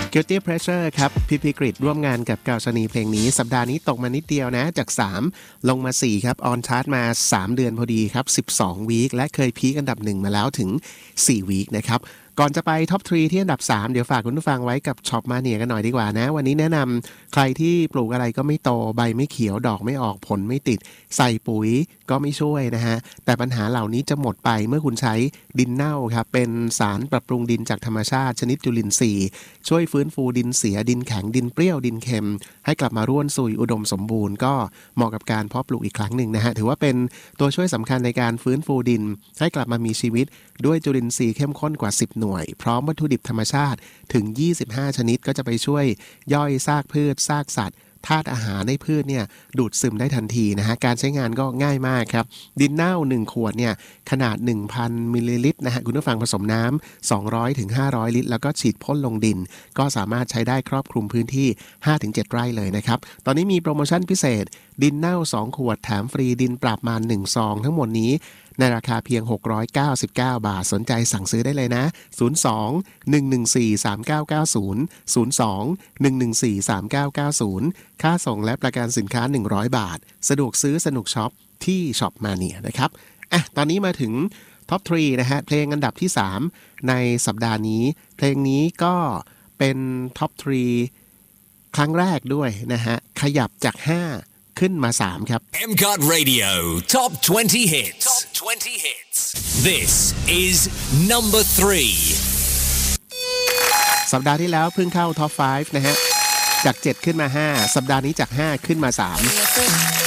Guilty Pleasure ครับพิพิกฤตร่วมงานกับกาลชนีเพลงนี้สัปดาห์นี้ตกมานิดเดียวนะจาก3ลงมา4ครับออนชาร์ตมา3เดือนพอดีครับ12วีคและเคยพีคอันดับ1มาแล้วถึง4วีคนะครับก่อนจะไปท็อป3ที่อันดับ3เดี๋ยวฝากคุณผู้ฟังไว้กับช็อปมาเนียกันหน่อยดีกว่านะวันนี้แนะนำใครที่ปลูกอะไรก็ไม่โตใบไม่เขียวดอกไม่ออกผลไม่ติดใส่ปุ๋ยก็ไม่ช่วยนะฮะแต่ปัญหาเหล่านี้จะหมดไปเมื่อคุณใช้ดินเน่าครับเป็นสารปรับปรุงดินจากธรรมชาติชนิดจุลินทรีย์ช่วยฟื้นฟูดินเสียดินแข็งดินเปรี้ยวดินเค็มให้กลับมาร่วนซุยอุดมสมบูรณ์ก็เหมาะกับการเพาะปลูกอีกครั้งหนึ่งนะฮะถือว่าเป็นตัวช่วยสำคัญในการฟื้นฟูดินให้กลับมามีชีวิตด้วยจุลินทรีย์เข้มข้นกว่า10หน่วยพร้อมวัตถุดิบธรรมชาติถึง25ชนิดก็จะไปช่วยย่อยซากพืชซากสัตว์ธาตุอาหารในพืชเนี่ยดูดซึมได้ทันทีนะฮะการใช้งานก็ง่ายมากครับดินเน่า1ขวดเนี่ยขนาด 1,000 มิลลิลิตรนะฮะคุณผู้ฟังผสมน้ำ200ถึง500ลิตรแล้วก็ฉีดพ่นลงดินก็สามารถใช้ได้ครอบคลุมพื้นที่ 5-7 ไร่เลยนะครับตอนนี้มีโปรโมชั่นพิเศษดินเน่า2ขวดแถมฟรีดินปราบมาร1ซองทั้งหมดนี้ในราคาเพียง699บาทสนใจสั่งซื้อได้เลยนะ02-114-3990 02-114-3990ค่าส่งและประกันสินค้า100บาทสะดวกซื้อสนุกช็อปที่ช็อปมาเนียนะครับตอนนี้มาถึงท็อป3นะฮะเพลงอันดับที่3ในสัปดาห์นี้เพลงนี้ก็เป็นท็อป3ครั้งแรกด้วยนะฮะขยับจาก5ขึ้นมา3ครับ MCOT Radio Top 20 Hits Top 20 Hits This is number 3 สัปดาห์ที่แล้วเพิ่งเข้า Top 5นะฮะจาก7ขึ้นมา5สัปดาห์นี้จาก5ขึ้นมา3